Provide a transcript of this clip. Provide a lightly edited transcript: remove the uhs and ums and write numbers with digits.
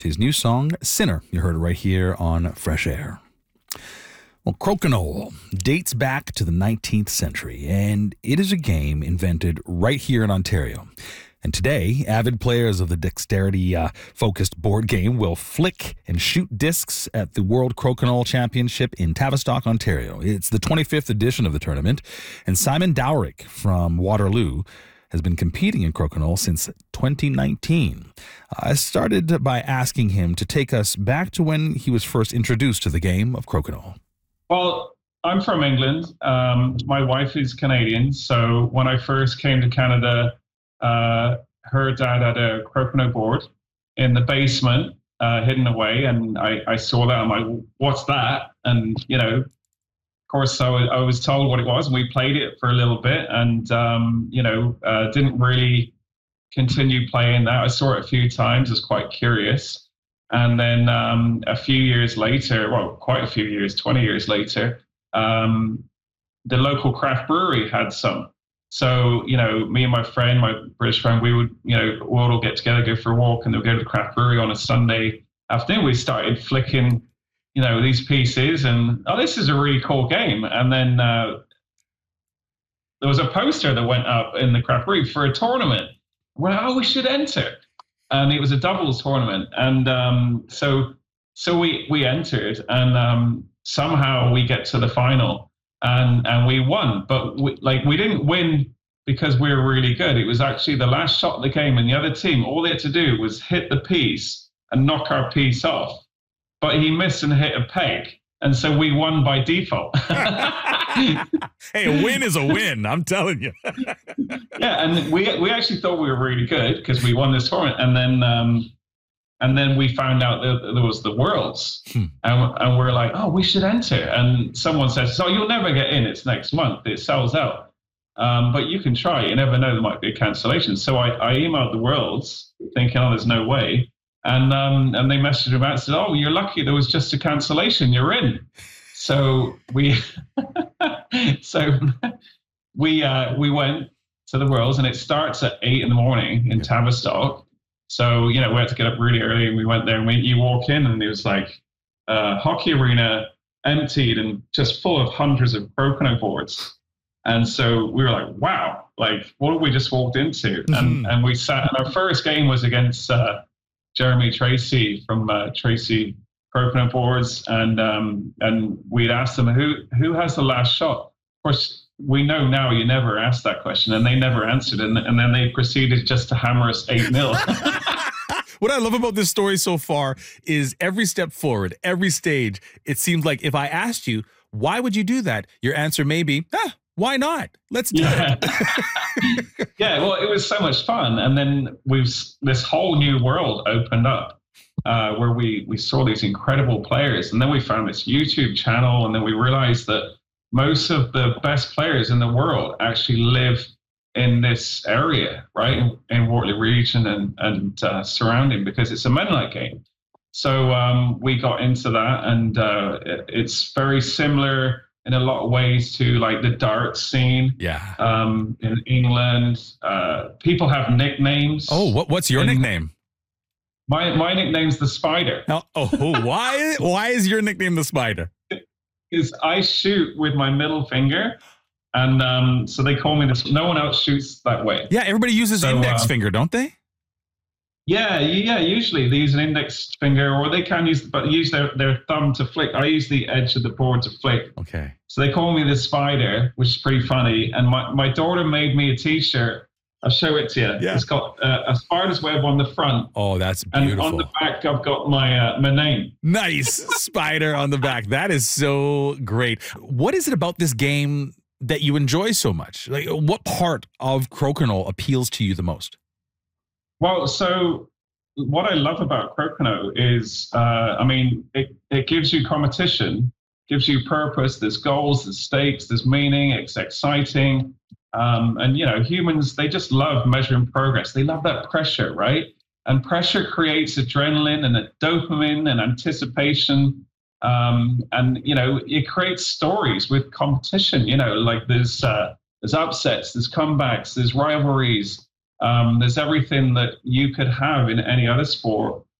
His new song, Sinner. You heard it right here on Fresh Air. Well, crokinole dates back to the 19th century, and it is a game invented right here in Ontario. And today, avid players of the dexterity-focused board game will flick and shoot discs at the World Crokinole Championship in Tavistock, Ontario. It's the 25th edition of the tournament, and Simon Dowrick from Waterloo has been competing in crokinole since 2019. I started by asking him to take us back to when he was first introduced to the game of crokinole. Well, I'm from England. My wife is Canadian, so when I first came to Canada, her dad had a crokinole board in the basement, hidden away, and I saw that. I'm like, what's that? And, of course, I was told what it was, and we played it for a little bit, and, didn't really continue playing that. I saw it a few times, was quite curious. And then a few years later, well, quite a few years, 20 years later, the local craft brewery had some. So, me and my friend, my British friend, we would, we'd all get together, go for a walk, and they'll go to the craft brewery on a Sunday afternoon. We started flicking, these pieces, and, this is a really cool game. And then there was a poster that went up in the craft brewery for a tournament. We're like, we should enter. And it was a doubles tournament. And so we entered, and somehow we get to the final. And we won, but we didn't win because we were really good. It was actually the last shot of the game, and the other team, all they had to do was hit the piece and knock our piece off. But he missed and hit a peg, and so we won by default. Hey, a win is a win, I'm telling you. Yeah, and we actually thought we were really good because we won this tournament, and then we found out that there was the Worlds, and we're like, we should enter. And someone says, you'll never get in. It's next month. It sells out. But you can try. You never know. There might be a cancellation. So I emailed the Worlds thinking, there's no way. And they messaged me back and said, you're lucky. There was just a cancellation. You're in. So we went to the Worlds, and it starts at 8 a.m. in Tavistock. So, we had to get up really early, and we went there, and you walk in, and it was like a hockey arena emptied and just full of hundreds of crokinole boards. And so we were like, wow, what have we just walked into? And we sat, and our first game was against Jeremy Tracy from Tracy Crokinole Boards. And we'd asked them, who has the last shot? Of course, we know now you never asked that question, and they never answered. And then they proceeded just to hammer us 8-0. What I love about this story so far is every step forward, every stage, it seems like if I asked you, why would you do that? Your answer may be, why not? Let's do it. Yeah, well, it was so much fun. And then this whole new world opened up where we saw these incredible players. And then we found this YouTube channel, and then we realized that most of the best players in the world actually live in this area, right, in Waterloo region and surrounding, because it's a Menlite game. So we got into that, and it's very similar in a lot of ways to the darts scene. Yeah. In England, people have nicknames. Oh, what's your nickname? My nickname's the Spider. Why is your nickname the Spider? Because I shoot with my middle finger. And so they call me this. No one else shoots that way. Yeah, everybody uses index finger, don't they? Yeah. Usually they use an index finger, or they can use their thumb to flick. I use the edge of the board to flick. Okay. So they call me the Spider, which is pretty funny. And my daughter made me a T-shirt. I'll show it to you. Yeah. It's got a spider's web on the front. Oh, that's beautiful. And on the back, I've got my name. Nice. Spider on the back. That is so great. What is it about this game that you enjoy so much? What part of crokinole appeals to you the most? Well, so what I love about crokinole is, it gives you competition, gives you purpose. There's goals, there's stakes, there's meaning. It's exciting. And humans, they just love measuring progress. They love that pressure, right? And pressure creates adrenaline and dopamine and anticipation. It creates stories with competition, there's upsets, there's comebacks, there's rivalries, there's everything that you could have in any other sport.